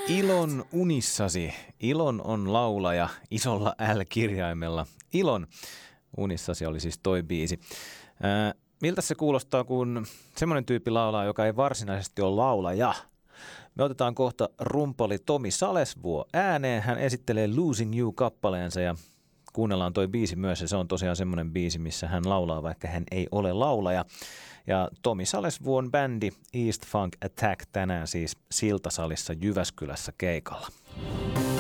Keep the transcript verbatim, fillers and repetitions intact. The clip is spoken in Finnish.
Ilon unissasi. Ilon on laulaja isolla L-kirjaimella. Ilon unissasi oli siis toi biisi. Ää, miltä se kuulostaa, kun semmoinen tyyppi laulaa, joka ei varsinaisesti ole laulaja? Me otetaan kohta rumpali Tomi Salesvuo ääneen. Hän esittelee Losing You-kappaleensa ja kuunnellaan toi biisi myös. Ja se on tosiaan semmoinen biisi, missä hän laulaa, vaikka hän ei ole laulaja. Ja Tomi Salesvuon bändi East Funk Attack tänään siis Siltasalissa Jyväskylässä keikalla.